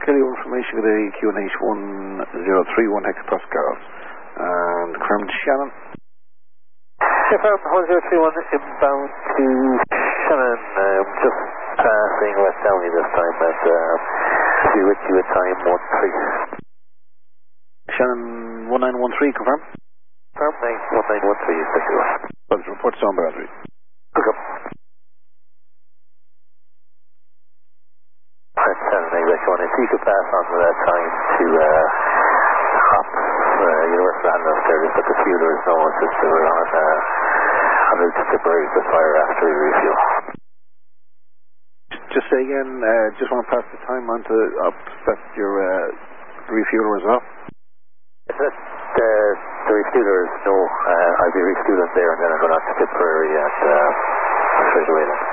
Kelly information today, QNH 1031 hectopascals. And confirmed Shannon. Confirmed 1031 inbound to Shannon. Just passing West Downey this time at be with you at time 13. Shannon 1913, confirm. Confirm 1913, thank you. Well, report sound boundary. Okay. That's English 1. If you could pass on to that time to Hops, Universal Handles there, just let the fuelers know that they were on route to Tipperary to fire after we refuel. Just say again, just want to pass the time on to that your refueler as well. The refuelers know I'll be refueling there and then I'm going on to Tipperary and straight away then.